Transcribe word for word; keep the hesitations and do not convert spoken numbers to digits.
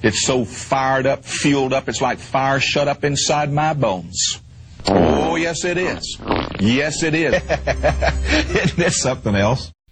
It's so fired up, fueled up, it's like fire shut up inside my bones. Oh, yes, it is. Yes, it is. Isn't that something else?